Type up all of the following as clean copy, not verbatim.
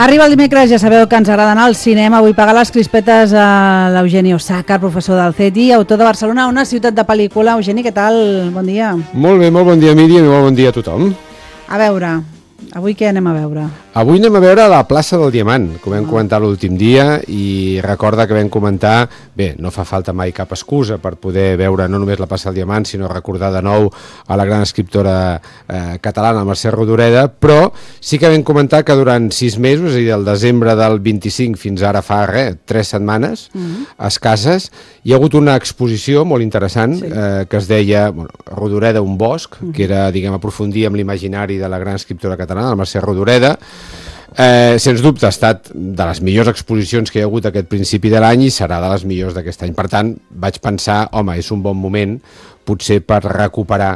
Arriba el dimecres, ja sabeu que ens agrada anar al cinema. Avui pagar les crispetes a l'Eugeni Osàcar, professor del CETI, autor de Barcelona, una ciutat de pel·lícula. Eugeni, què tal? Bon dia. Molt bé, molt bon dia, Míriam, i molt bon dia a tothom. A veure, avui què anem a veure? Avui anem a veure la plaça del Diamant, que ho vam comentar l'últim dia, i recorda que vam comentar, bé, no fa falta mai cap excusa per poder veure no només la plaça del Diamant, sinó recordar de nou a la gran escriptora catalana Mercè Rodoreda, però sí que vam comentar que durant 6 mesos, és a dir, del desembre del 25 fins ara fa 3 setmanes, escasses, hi ha hagut una exposició molt interessant que es deia Rodoreda, un bosc, que era, diguem, aprofundir amb l'imaginari de la gran escriptora catalana, la Mercè Rodoreda. Sens dubte ha estat de les millors exposicions que hi ha hagut aquest principi de l'any i serà de les millors d'aquest any. Per tant, vaig pensar, home, és un bon moment potser per recuperar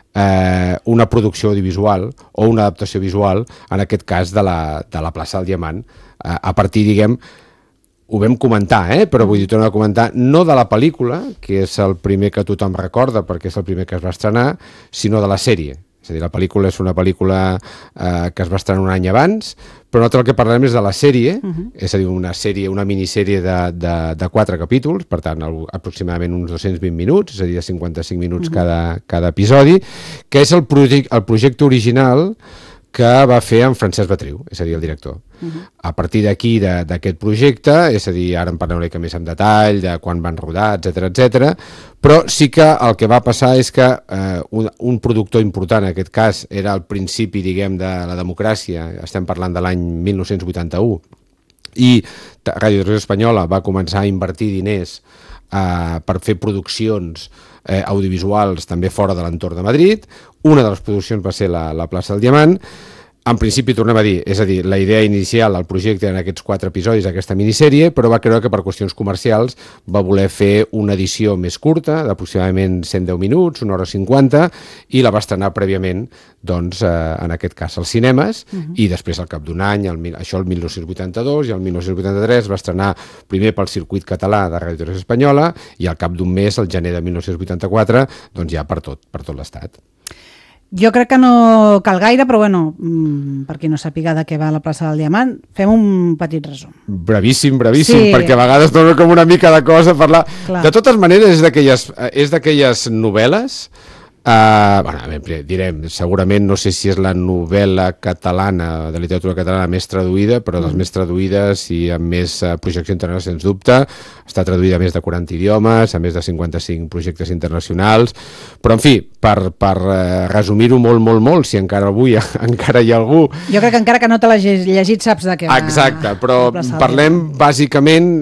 una producció audiovisual o una adaptació visual, en aquest cas de la plaça del Diamant, a partir, diguem, ho vam comentar, però vull dir, torno a comentar, no de la pel·lícula, que és el primer que tothom recorda perquè és el primer que es va estrenar, sinó de la sèrie. És a dir, la pel·lícula és una pel·lícula que es va estrenar un any abans, però nosaltres el que parlem és de la sèrie, és a dir, una minissèrie de 4 capítols, per tant, aproximadament uns 220 minuts, és a dir, de 55 minuts cada episodi, que és el projecte original que va fer en Francesc Betriu, és a dir, el director. A partir d'aquí, d'aquest projecte, és a dir, ara en parlem una mica més en detall, de quan van rodar, etc, però sí que el que va passar és que un productor important, en aquest cas, era el principi, diguem, de la democràcia, estem parlant de l'any 1981, i Ràdio Televisió Espanyola va començar a invertir diners per fer produccions audiovisuals també fora de l'entorn de Madrid. Una de les produccions va ser la plaça del Diamant. En principi, tornem a dir, és a dir, la idea inicial del projecte eren aquests 4 episodis d'aquesta minissèrie, però va creure que per qüestions comercials va voler fer una edició més curta, d'aproximadament 110 minuts, 1h50, i la va estrenar prèviament, doncs, en aquest cas, als cinemes, i després, al cap d'un any, això el 1982, i el 1983 va estrenar primer pel circuit català de Ràdio Televisió Espanyola, i al cap d'un mes, el gener de 1984, doncs ja per tot l'Estat. Jo crec que no cal gaire, però bueno, per qui no sàpiga de què va la plaça del Diamant, fem un petit resum. Brevíssim, perquè a vegades dona com una mica de cosa parlar. Clar. De totes maneres, és d'aquelles novel·les, direm, segurament no sé si és la novel·la catalana, de literatura catalana més traduïda, però de les més traduïdes i amb més projecció internacional, sens dubte. Està traduïda a més de 40 idiomes, a més de 55 projectes internacionals, però en fi, per resumir-ho molt, si encara avui encara hi ha algú... Jo crec que encara que no te l'has llegit saps de què va. Exacte, però parlem bàsicament,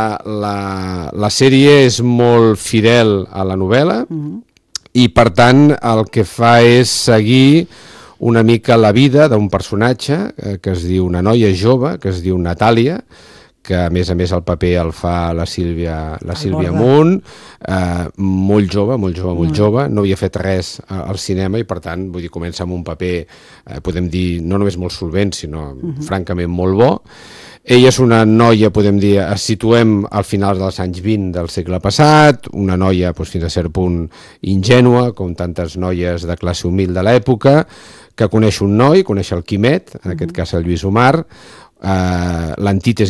la sèrie és molt fidel a la novel·la, i per tant el que fa és seguir una mica la vida d'un personatge que es diu, una noia jove, que es diu Natàlia, que a més el paper el fa la Sílvia Munt, molt jove, no havia fet res al cinema i per tant, vull dir, comença amb un paper, podem dir, no només molt solvent, sinó francament molt bo. Ella és una noia, podem dir, es situem al final dels anys 20 del segle passat, una noia fins a cert punt ingènua, com tantes noies de classe humil de l'època, que coneix un noi, coneix el Quimet, en aquest cas el Lluís Omar, l'antítesi